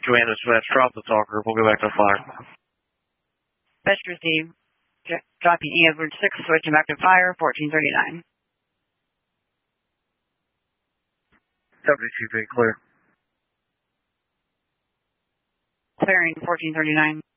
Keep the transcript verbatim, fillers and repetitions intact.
Commander Smash, drop the talker. We'll go back to fire. Best received. Dropping E Edward six, switching back to fire, fourteen thirty-nine. seventy-two feet clear. Clearing fourteen thirty-nine.